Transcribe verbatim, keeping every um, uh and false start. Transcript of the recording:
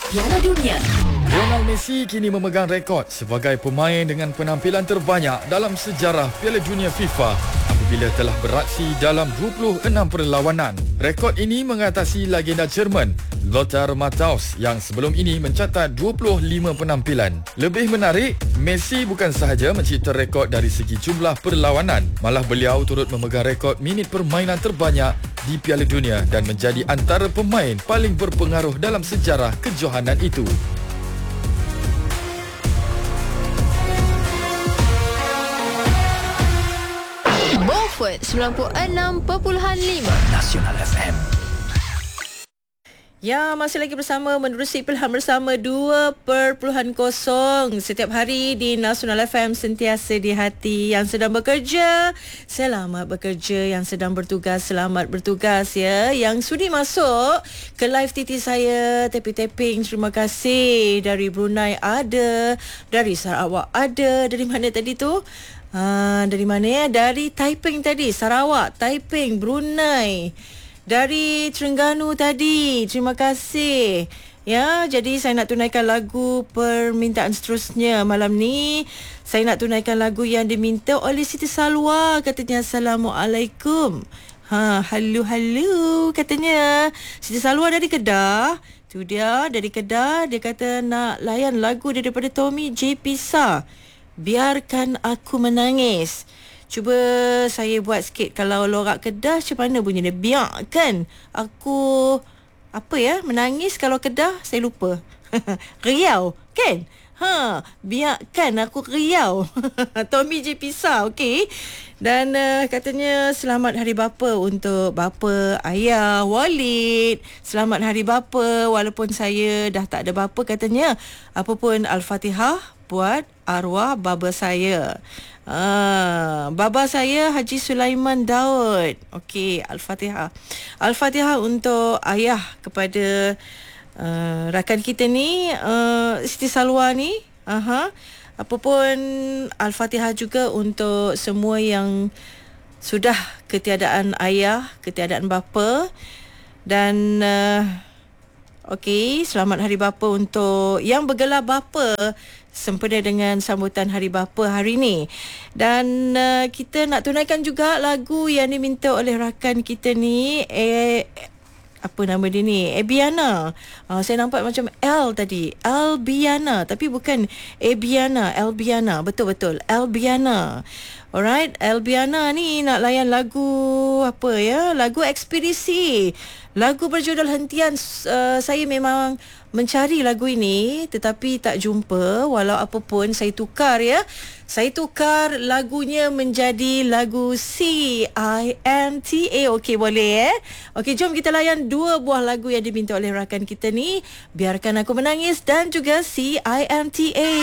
Piala Dunia. Lionel Messi kini memegang rekod sebagai pemain dengan penampilan terbanyak dalam sejarah Piala Dunia FIFA apabila telah beraksi dalam dua puluh enam perlawanan. Rekod ini mengatasi legenda Jerman Lothar Matthaus yang sebelum ini mencatat dua puluh lima penampilan. Lebih menarik, Messi bukan sahaja mencipta rekod dari segi jumlah perlawanan, malah beliau turut memegang rekod minit permainan terbanyak di Piala Dunia dan menjadi antara pemain paling berpengaruh dalam sejarah kejohanan itu. Beaufort sembilan puluh enam perpuluhan lima Nasional F M. Ya, masih lagi bersama menerusi Pilihan Bersama dua perpuluhan kosong setiap hari di Nasional F M, sentiasa di hati. Yang sedang bekerja, selamat bekerja. Yang sedang bertugas, selamat bertugas ya. Yang sudi masuk ke live T T saya, tapping-tapping, terima kasih. Dari Brunei ada, dari Sarawak ada. Dari mana tadi tu? Ha, dari mana ya? Dari Taiping tadi, Sarawak, Taiping, Brunei. Dari Terengganu tadi, terima kasih. Ya, jadi saya nak tunaikan lagu permintaan seterusnya malam ni. Saya nak tunaikan lagu yang diminta oleh Siti Salwa. Katanya Assalamualaikum. Ha, halo halo katanya. Siti Salwa dari Kedah. Tu dia, dari Kedah. Dia kata nak layan lagu daripada Tommy J. Pisa. Biarkan Aku Menangis. Cuba saya buat sikit. Kalau lorak Kedah macam mana bunyi dia? Biarkan Aku apa ya? Menangis. Kalau Kedah saya lupa. Riau kan? Ha, biarkan aku riau. Tommy J. Pisa, okey. Dan uh, katanya selamat hari bapa untuk bapa, ayah, Walid. Selamat hari bapa walaupun saya dah tak ada bapa katanya. Apa pun Al-Fatihah buat arwah baba saya. Ah, baba saya Haji Sulaiman Daud. Okey, Al-Fatihah. Al-Fatihah untuk ayah kepada Uh, rakan kita ni, uh, Siti Salwa ni. Aha. Apapun Al-Fatihah juga untuk semua yang sudah ketiadaan ayah, ketiadaan bapa. Dan uh, okey, selamat hari bapa untuk yang bergelar bapa sempena dengan sambutan hari bapa hari ni. Dan uh, kita nak tunaikan juga lagu yang diminta oleh rakan kita ni, eh apa nama dia ni? Ebiana. Uh, saya nampak macam L tadi. Albiana. Tapi bukan Ebiana. Albiana. Betul-betul. Albiana. Alright. Albiana ni nak layan lagu apa ya? Lagu Ekspedisi. Lagu berjudul Hentian. Uh, saya memang mencari lagu ini tetapi tak jumpa. Walau apa pun saya tukar ya. Saya tukar lagunya menjadi lagu C I N T A. Okey, boleh eh? Okey, jom kita layan dua buah lagu yang diminta oleh rakan kita ni. Biarkan Aku Menangis dan juga C I N T A.